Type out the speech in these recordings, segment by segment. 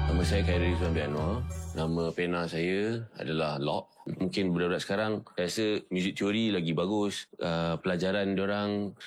Nama saya Khairi Rizwan bin Anwar. Nama pena saya adalah Lock. Mungkin budak-budak sekarang rasa muzik teori lagi bagus. Pelajaran diorang,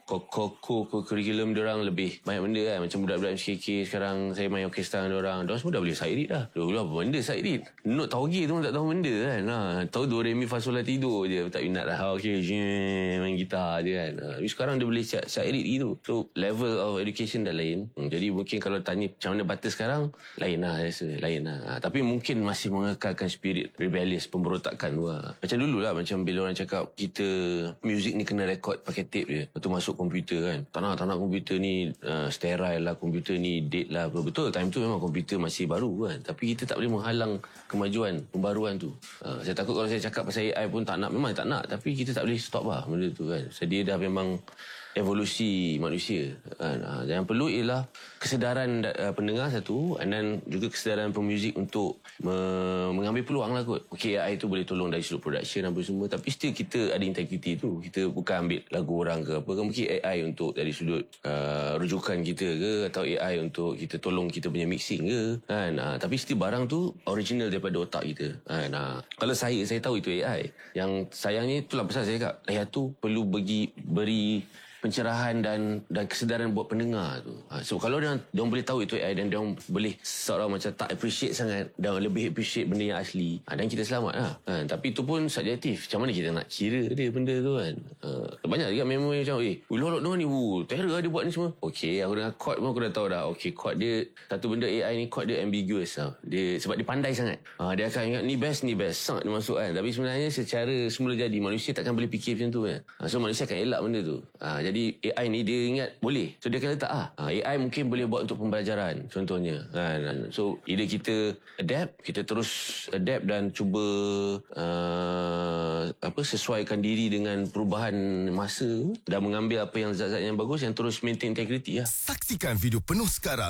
kurikulum diorang lebih banyak benda kan. Macam budak-budak MCK sekarang saya main orkestra dengan diorang. Diorang semua dah boleh sight read dah. Dulu apa benda sight read? Note tauge tu tak tahu benda kan. Tahu do re mi fa sol la tidur je. Tak minat lah. Okay, main gitar je kan. Tapi sekarang dia boleh sight read gitu. So level of education dah lain. Jadi mungkin kalau tanya macam mana batas sekarang, lain lah saya rasa. Lain lah. Tapi mungkin masih mengekalkan spirit rebellious, pemberontakan tu lah. Macam dulu lah. Macam bila orang cakap kita muzik ni kena rekod pakai tape je. Lepas tu masuk komputer kan. Tak nak komputer ni sterile lah. Komputer ni date lah. Betul time tu memang komputer masih baru kan. Tapi kita tak boleh menghalang kemajuan, pembaruan tu. Saya takut kalau saya cakap pasal AI pun tak nak. Memang tak nak. Tapi kita tak boleh stop lah benda tu kan. So dia dah memang evolusi manusia kan. Yang perlu ialah kesedaran pendengar satu, and then juga kesedaran pemuzik untuk mengambil peluang lah kot. Okay, AI tu boleh tolong dari sudut production apa semua, tapi still kita ada integriti tu. Kita bukan ambil lagu orang ke apa ke. Mungkin AI untuk dari sudut rujukan kita ke, atau AI untuk kita tolong kita punya mixing ke kan. Tapi still barang tu original daripada otak kita kan. Kalau saya tahu itu AI. Yang sayangnya itulah pasal saya cakap AI tu perlu beri pencerahan dan kesedaran buat pendengar tu. So kalau dia boleh tahu itu AI dan dia boleh seorang macam tak appreciate sangat dan lebih appreciate benda yang asli, dan kita selamat lah kan. Tapi itu pun subjektif. Macam mana kita nak kira dia benda tu kan. Banyak juga memori macam lolok dengar ni terror lah dia buat ni semua. Okay, aku dengar chord pun aku dah tahu dah. Okay, chord dia, satu benda AI ni chord dia ambiguous tau. Dia, sebab dia pandai sangat. Dia akan ingat ni best sangat dia masuk kan. Tapi sebenarnya secara semula jadi manusia takkan boleh fikir macam tu kan. So manusia akan elak benda tu. Jadi AI ni dia ingat boleh, so dia akan letak AI mungkin boleh buat untuk pembelajaran contohnya kan. So either kita terus adapt dan cuba sesuaikan diri dengan perubahan masa dan mengambil apa yang zat-zat yang bagus, yang terus maintain integriti lah. Saksikan video penuh sekarang